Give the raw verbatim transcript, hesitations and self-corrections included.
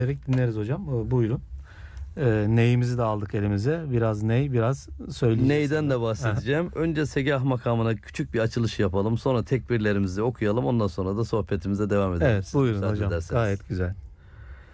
Dinleriz hocam. Ee, Buyurun. Ee, neyimizi de aldık elimize. Biraz ney, biraz söyleyeceğiz. Neyden de bahsedeceğim. Önce segah makamına küçük bir açılış yapalım. Sonra tekbirlerimizi okuyalım. Ondan sonra da sohbetimize devam edelim. Evet, Siz buyurun müsaade hocam. ederseniz. Gayet güzel.